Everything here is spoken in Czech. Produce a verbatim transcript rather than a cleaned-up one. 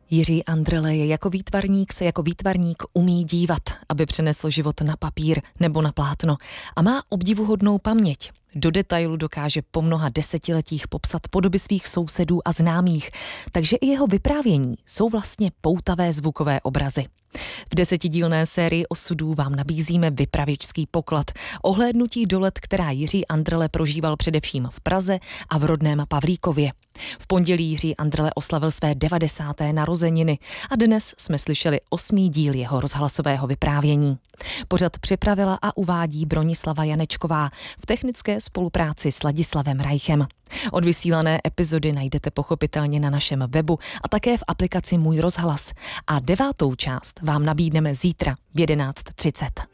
Jiří Andrle je jako výtvarník se jako výtvarník umí dívat, aby přenesl život na papír nebo na plátno a má obdivuhodnou paměť. Do detailu dokáže po mnoha desetiletích popsat podoby svých sousedů a známých, takže i jeho vyprávění jsou vlastně poutavé zvukové obrazy. V desetidílné sérii osudů vám nabízíme vypravěčský poklad, ohlédnutí do let, která Jiří Andrle prožíval především v Praze a v rodném Pavlíkově. V pondělí Jiří Andrle oslavil své devadesáté narozeniny a dnes jsme slyšeli osmý díl jeho rozhlasového vyprávění. Pořad připravila a uvádí Bronislava Janečková v technické spolupráci s Ladislavem Reichem. Odvysílané epizody najdete pochopitelně na našem webu a také v aplikaci Můj rozhlas. A devátou část vám nabídneme zítra v jedenáct třicet.